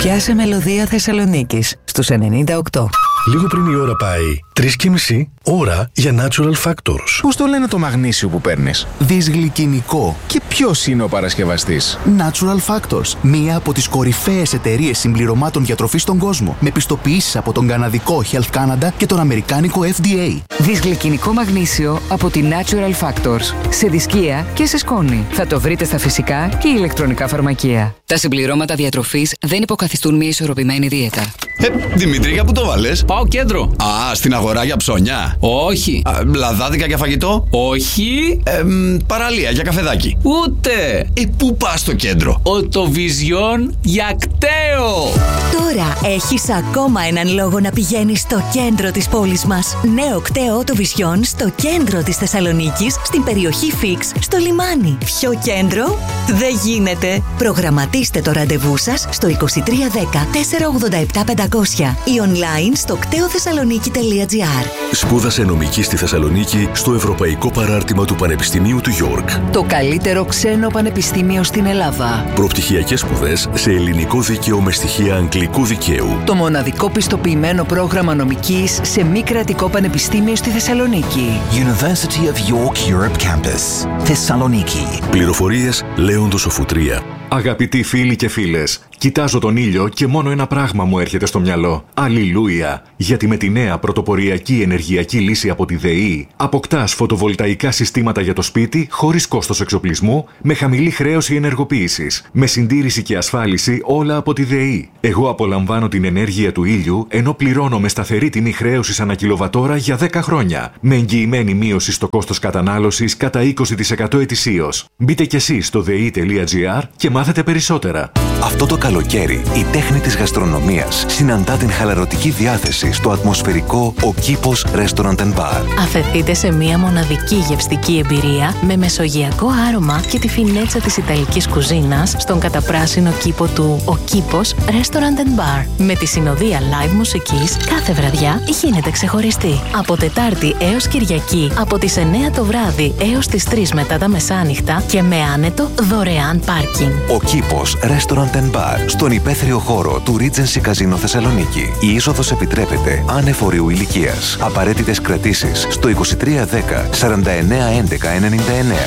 Πιάσε μελωδία Θεσσαλονίκης στους 98. Λίγο πριν η ώρα πάει 3:30 ώρα για Natural Factors. Πώς το λένε το μαγνήσιο που παίρνεις? Δυσγλυκινικό. Και ποιος είναι ο παρασκευαστής? Natural Factors. Μία από τις κορυφαίες εταιρείες συμπληρωμάτων διατροφής στον κόσμο. Με πιστοποιήσεις από τον καναδικό Health Canada και τον αμερικάνικο FDA. Δυσγλυκινικό μαγνήσιο από τη Natural Factors. Σε δισκία και σε σκόνη. Θα το βρείτε στα φυσικά και ηλεκτρονικά φαρμακεία. Τα συμπληρώματα διατροφής δεν υποκαθιστούν μια ισορροπημένη δίαιτα. Δημητρή, για πού το βάλες? Πάω κέντρο. Α, στην αγορά για ψώνια. Όχι. Λαδάδικα για φαγητό. Όχι. Παραλία για καφεδάκι. Ούτε. Πού πας στο κέντρο? Οτοβιζιόν για κταίο. Τώρα έχεις ακόμα έναν λόγο να πηγαίνεις στο κέντρο της πόλης μας. Νέο κταίο Οτοβιζιόν στο κέντρο της Θεσσαλονίκης, στην περιοχή Φίξ, στο λιμάνι. Πιο κέντρο δεν γίνεται. Προγραμματίστε το ραντεβού σας στο 2310 487 500 ή online στο κτεοθεσσαλονίκη.gr. Σπούδασε νομική στη Θεσσαλονίκη στο Ευρωπαϊκό Παράρτημα του Πανεπιστημίου του Γιόρκ. Το καλύτερο ξένο πανεπιστήμιο στην Ελλάδα. Προπτυχιακές σπουδές σε ελληνικό δίκαιο με στοιχεία αγγλικού δικαίου. Το μοναδικό πιστοποιημένο πρόγραμμα νομικής σε μη κρατικό πανεπιστήμιο στη Θεσσαλονίκη. University of York Europe Campus, Θεσσαλονίκη. Πληροφορίες Λέοντος Οφουτρία. Αγαπητοί φίλοι και φίλες, κοιτάζω τον ήλιο και μόνο ένα πράγμα μου έρχεται στο μυαλό. Αλληλούια! Γιατί με τη νέα πρωτοποριακή ενεργειακή λύση από τη ΔΕΗ αποκτάς φωτοβολταϊκά συστήματα για το σπίτι χωρίς κόστος εξοπλισμού, με χαμηλή χρέωση ενεργοποίησης, με συντήρηση και ασφάλιση όλα από τη ΔΕΗ. Εγώ απολαμβάνω την ενέργεια του ήλιου ενώ πληρώνω με σταθερή τιμή χρέωσης ανά κιλοβατόρα για 10 χρόνια, με εγγυημένη μείωση στο κόστος κατανάλωσης κατά 20% ετησίως. Μπείτε κι εσείς στο dei.gr και μάθετε περισσότερα. Αυτό το καλοκαίρι η τέχνη της γαστρονομίας συναντά την χαλαρωτική διάθεση στο ατμοσφαιρικό Ο Κήπος Restaurant and Bar. Αφεθείτε σε μια μοναδική γευστική εμπειρία με μεσογειακό άρωμα και τη φινέτσα της ιταλικής κουζίνας στον καταπράσινο κήπο του Ο Κήπος Restaurant and Bar. Με τη συνοδεία live μουσικής κάθε βραδιά γίνεται ξεχωριστή. Από Τετάρτη έως Κυριακή από τις 9 το βράδυ έως τις 3 μετά τα μεσάνυχτα και με άνετο δωρεάν πάρκινγκ. Ο Κήπος Restaurant and Bar στον υπαίθριο χώρο του Regency Casino Θεσσαλονίκη. Η είσοδος επιτρέπεται άνευ ορίου ηλικίας. Απαραίτητες κρατήσεις στο 2310 49 11 99.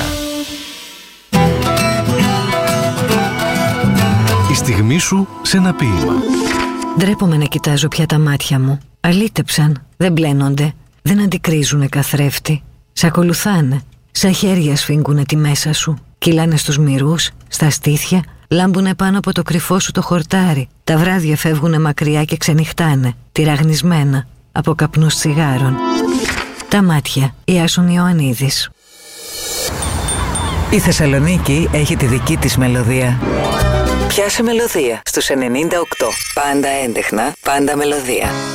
Η στιγμή σου σε ένα ποίημα. Ντρέπομαι να κοιτάζω πια τα μάτια μου. Αλήτεψαν, δεν μπλένονται, δεν αντικρίζουνε καθρέφτη. Σ' ακολουθάνε, σαν χέρια σφίγγουνε τη μέσα σου. Κυλάνε στους μυρούς, στα στήθια, λάμπουνε πάνω από το κρυφό σου το χορτάρι. Τα βράδια φεύγουνε μακριά και ξενυχτάνε, τυραγνισμένα από καπνούς τσιγάρων. Τα μάτια, Ιάσον Ιωαννίδης. Η Θεσσαλονίκη έχει τη δική της μελωδία. Πιάσε μελωδία στους 98. Πάντα έντεχνα, πάντα μελωδία.